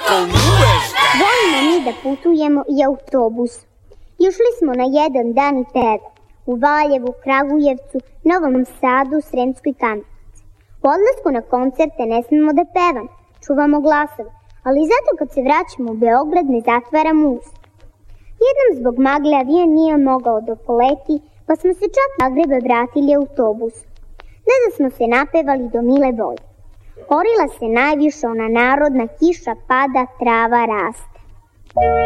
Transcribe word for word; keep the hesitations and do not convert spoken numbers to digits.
Volimo mi da putujemo i autobusom. Išli smo na jedan dan i peva u Valjevu, Kragujevcu, Novom Sadu, Sremskoj Kamenici. U odlasku na koncerte ne smemo da pevamo, čuvamo glasove, ali zato kad se vraćamo u Beograd ne zatvaramo usta. Jednom zbog magle avion nije mogao da poleti, pa smo se čak iz Zagreba vratili autobusom. Ne da smo se napevali do mile volje. Orila se najviše ona narodna kiša pada, trava raste.